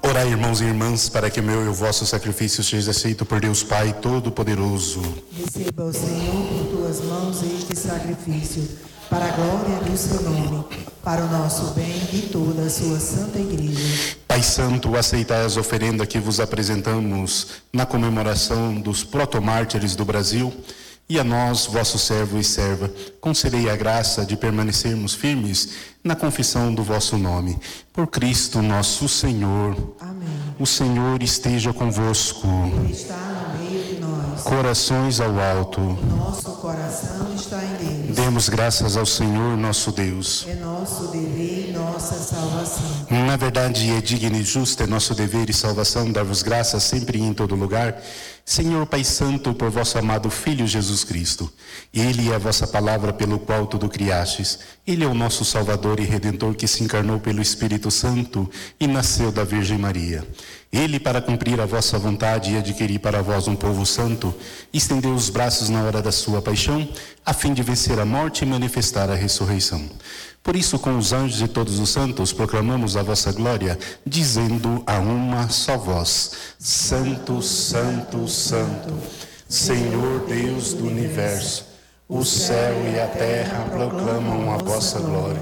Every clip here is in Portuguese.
Orai, irmãos e irmãs, para que o meu e o vosso sacrifício seja aceito por Deus Pai Todo-Poderoso. Receba o Senhor por tuas mãos este sacrifício, para a glória do seu nome, para o nosso bem e de toda a sua santa igreja. Pai Santo, aceitai as oferendas que vos apresentamos na comemoração dos protomártires do Brasil, e a nós, vosso servo e serva, concedei a graça de permanecermos firmes na confissão do vosso nome. Por Cristo nosso Senhor. Amém. O Senhor esteja convosco. Ele está no meio de nós. Corações ao alto. Nosso coração está em Deus. Demos graças ao Senhor nosso Deus. É nosso dever e nossa salvação. Na verdade, é digno e justo, é nosso dever e salvação dar-vos graças sempre e em todo lugar, Senhor Pai Santo, por vosso amado Filho Jesus Cristo. Ele é a vossa palavra pelo qual tudo criastes. Ele é o nosso Salvador e Redentor que se encarnou pelo Espírito Santo e nasceu da Virgem Maria. Ele, para cumprir a vossa vontade e adquirir para vós um povo santo, estendeu os braços na hora da sua paixão, a fim de vencer a morte e manifestar a ressurreição. Por isso, com os anjos e todos os santos, proclamamos a vossa glória, dizendo a uma só voz: Santo, Santo, Santo, Senhor Deus do universo, o céu e a terra proclamam a vossa glória.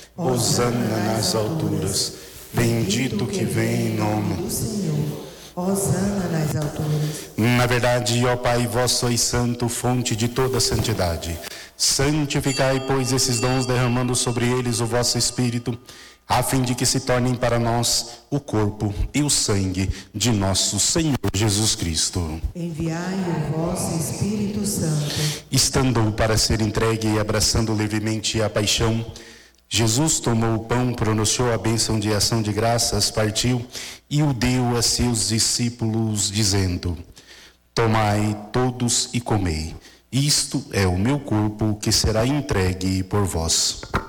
Hosana nas alturas, bendito que vem em nome do Senhor. Hosana nas alturas. Na verdade, ó Pai, vós sois santo, fonte de toda santidade. Santificai, pois, esses dons, derramando sobre eles o vosso Espírito, a fim de que se tornem para nós o corpo e o sangue de nosso Senhor Jesus Cristo. Enviai o vosso Espírito Santo. Estando para ser entregue e abraçando levemente a paixão, Jesus tomou o pão, pronunciou a bênção de ação de graças, partiu e o deu a seus discípulos, dizendo: Tomai todos e comei. Isto é o meu corpo que será entregue por vós.